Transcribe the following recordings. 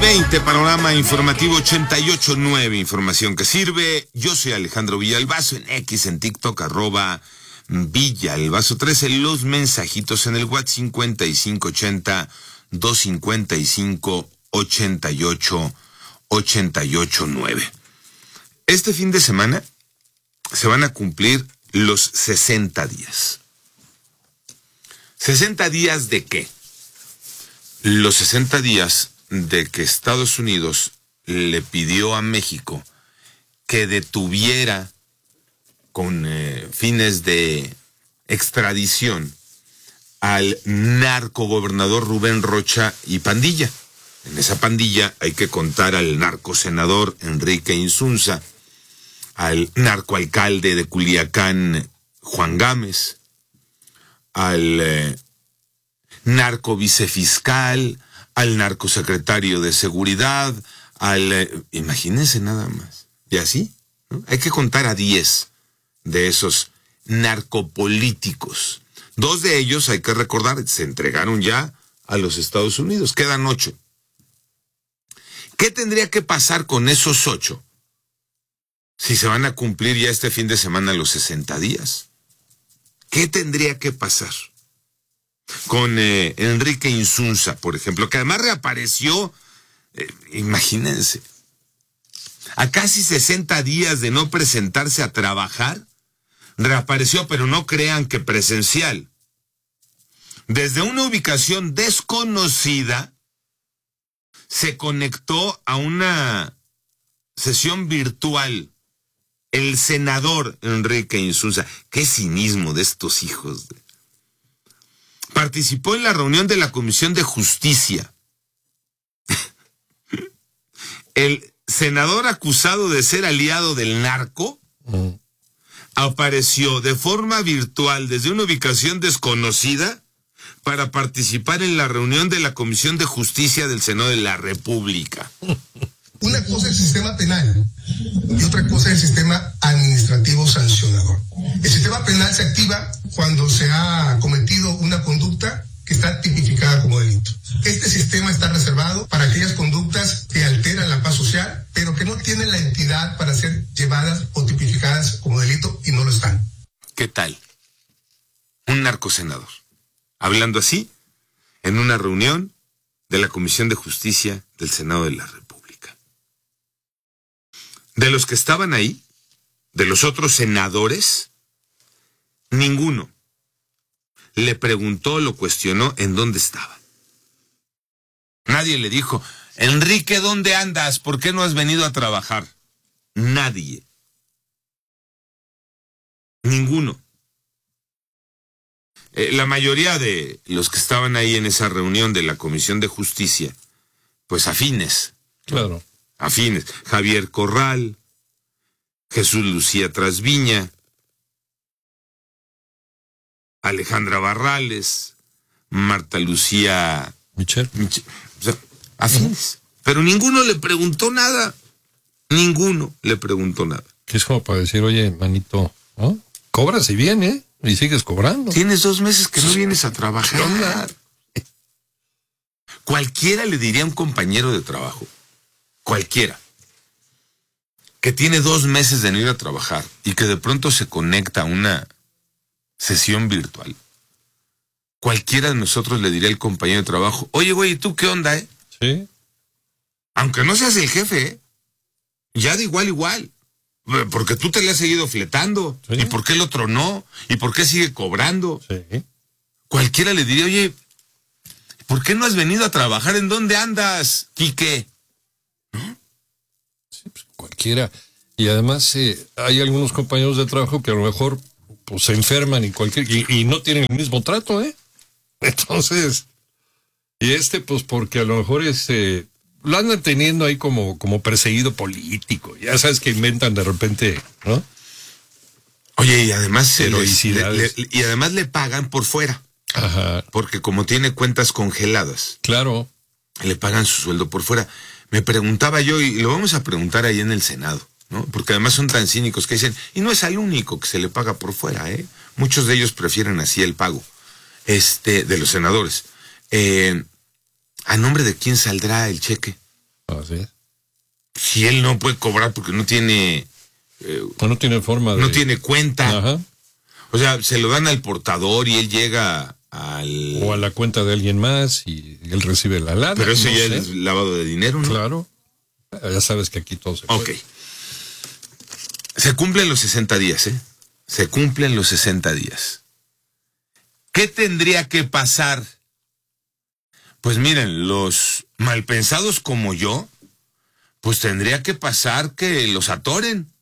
6:20, panorama informativo 88.9, información que sirve. Yo soy Alejandro Villalbazo, en X, en TikTok, @Villalbazo13, los mensajitos en el WhatsApp 5580-255-8889. Este fin de semana se van a cumplir los 60 días. ¿60 días de qué? Los 60 días de que Estados Unidos le pidió a México que detuviera con fines de extradición al narcogobernador Rubén Rocha y pandilla. En esa pandilla hay que contar al narcosenador Enrique Insunza, al narcoalcalde de Culiacán Juan Gámez, al narcovicefiscal, al narcosecretario de seguridad, imagínense nada más. Y así, ¿no? Hay que contar a 10 de esos narcopolíticos. 2 de ellos, hay que recordar, se entregaron ya a los Estados Unidos. Quedan 8. ¿Qué tendría que pasar con esos 8 si se van a cumplir ya este fin de semana los 60 días? ¿Qué tendría que pasar con Enrique Insunza, por ejemplo, que además reapareció, imagínense, a casi 60 días de no presentarse a trabajar? Reapareció, pero no crean que presencial. Desde una ubicación desconocida, se conectó a una sesión virtual el senador Enrique Insunza. Qué cinismo de estos hijos. Participó en la reunión de la Comisión de Justicia. El senador acusado de ser aliado del narco apareció de forma virtual desde una ubicación desconocida para participar en la reunión de la Comisión de Justicia del Senado de la República. Una cosa es el sistema penal y otra cosa es el sistema administrativo sancionador. El sistema penal se activa cuando se ha cometido una conducta que está tipificada como delito. Este sistema está reservado para aquellas conductas que alteran la paz social, pero que no tienen la entidad para ser llevadas o tipificadas como delito y no lo están. ¿Qué tal? Un narcosenador, hablando así, en una reunión de la Comisión de Justicia del Senado de la República. De los que estaban ahí, de los otros senadores, ninguno le preguntó, lo cuestionó en dónde estaba. Nadie le dijo, Enrique, ¿dónde andas? ¿Por qué no has venido a trabajar? Nadie. Ninguno. La mayoría de los que estaban ahí en esa reunión de la Comisión de Justicia, pues afines. Claro. Afines. Javier Corral, Jesús Lucía Trasviña, Alejandra Barrales, Marta Lucía Michel. O sea, afines. Pero ninguno le preguntó nada. Ninguno le preguntó nada. Que es como para decir, oye, manito, ¿no? Cobras y viene, y sigues cobrando. Tienes 2 meses que no vienes a trabajar. Cualquiera le diría a un compañero de trabajo, cualquiera, que tiene 2 meses de no ir a trabajar y que de pronto se conecta a una sesión virtual. Cualquiera de nosotros le diría al compañero de trabajo, oye, güey, ¿tú qué onda, Sí. Aunque no seas el jefe, ya de igual. Porque tú te le has seguido fletando. Sí. ¿Y por qué el otro no? ¿Y por qué sigue cobrando? Sí. Cualquiera le diría, oye, ¿por qué no has venido a trabajar? ¿En dónde andas, Quique? Sí, pues cualquiera. Y además hay algunos compañeros de trabajo que a lo mejor pues se enferman y no tienen el mismo trato, Entonces, y pues porque a lo mejor lo andan teniendo ahí como perseguido político. Ya sabes que inventan de repente, ¿no? Oye, y además heroicidades. y además le pagan por fuera. Ajá. Porque como tiene cuentas congeladas, Claro. le pagan su sueldo por fuera. Me preguntaba yo, y lo vamos a preguntar ahí en el Senado, ¿no? Porque además son tan cínicos que dicen, y no es al único que se le paga por fuera, Muchos de ellos prefieren así el pago, de los senadores. ¿A nombre de quién saldrá el cheque? Así es. Si él no puede cobrar porque no tiene... no tiene forma de... No tiene cuenta. Ajá. O sea, se lo dan al portador y él llega al... O a la cuenta de alguien más y él recibe la lana. Pero eso no ya sé. es lavado de dinero, ¿no? Claro. Ya sabes que aquí todo se puede. Ok. Se cumplen los 60 días, ¿eh? Se cumplen los 60 días. ¿Qué tendría que pasar? Pues miren, los malpensados como yo, pues tendría que pasar que los atoren.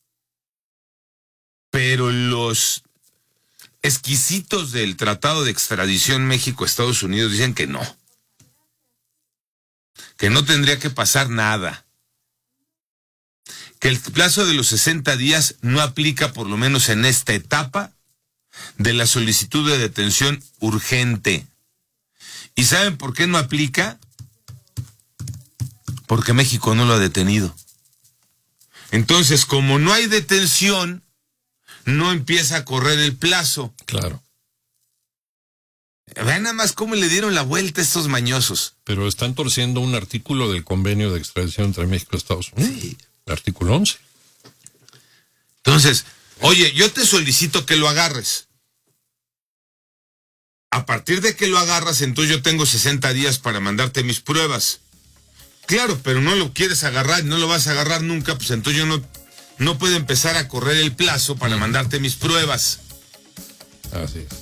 Pero los exquisitos del Tratado de Extradición México-Estados Unidos dicen que no. Que no tendría que pasar nada. Que el plazo de los 60 días no aplica, por lo menos en esta etapa, de la solicitud de detención urgente. ¿Y saben por qué no aplica? Porque México no lo ha detenido. Entonces, como no hay detención, no empieza a correr el plazo. Claro. Vean nada más cómo le dieron la vuelta a estos mañosos. Pero están torciendo un artículo del convenio de extradición entre México y Estados Unidos. Sí. El artículo 11. Entonces, oye, yo te solicito que lo agarres. A partir de que lo agarras, entonces yo tengo 60 días para mandarte mis pruebas. Claro, pero no lo quieres agarrar, no lo vas a agarrar nunca, pues entonces yo no puedo empezar a correr el plazo para mandarte mis pruebas. Así es.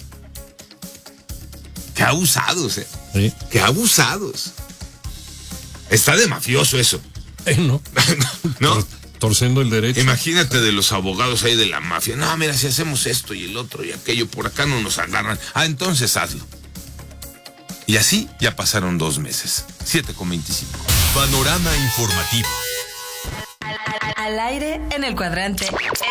Qué abusados, Sí. Qué abusados. Está de mafioso eso. No. ¿No? Torciendo el derecho. Imagínate de los abogados ahí de la mafia. No, mira, si hacemos esto y el otro y aquello, por acá no nos agarran. Ah, entonces hazlo. Y así ya pasaron 2 meses. 7:25. Panorama informativo. Al aire en el cuadrante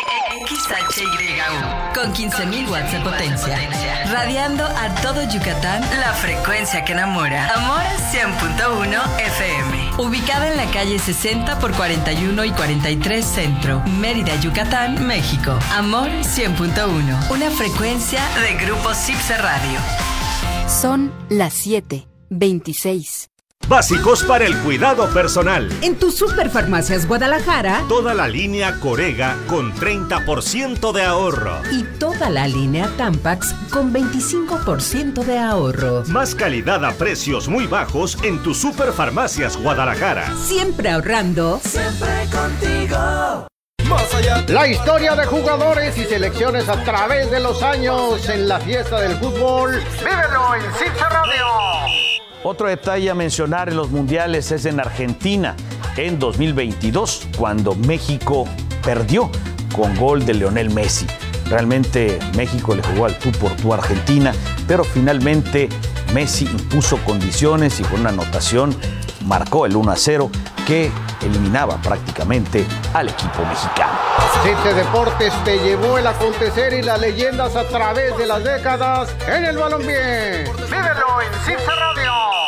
XHYU con 15.000 watts de potencia. Radiando a todo Yucatán, la frecuencia que enamora. Amor 100.1 FM. Ubicada en la calle 60 por 41 y 43 Centro, Mérida, Yucatán, México. Amor 100.1. Una frecuencia de Grupo Cipse Radio. Son las 7:26. Básicos para el cuidado personal. En tu Superfarmacias Guadalajara. Toda la línea Corega con 30% de ahorro. Y toda la línea Tampax con 25% de ahorro. Más calidad a precios muy bajos en tu Superfarmacias Guadalajara. Siempre ahorrando. Siempre contigo. La historia de jugadores y selecciones a través de los años en la fiesta del fútbol. Vívelo en Cipse Radio. Otro detalle a mencionar en los mundiales es en Argentina, en 2022, cuando México perdió con gol de Lionel Messi. Realmente México le jugó al tú por tú a Argentina, pero finalmente Messi impuso condiciones y con una anotación marcó el 1-0 que eliminaba prácticamente al equipo mexicano. Cipse Deportes te llevó el acontecer y las leyendas a través de las décadas en el balompié. Vívelo en Cipse Radio.